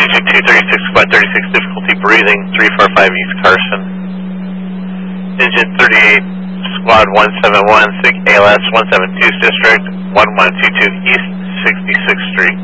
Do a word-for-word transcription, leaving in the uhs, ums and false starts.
Agent two thirty-six, Squad thirty-six, difficulty breathing, three four five East Carson. Agent thirty-eight, Squad one seven one, SIG A L S one seven two District, one one two two East sixty-sixth Street.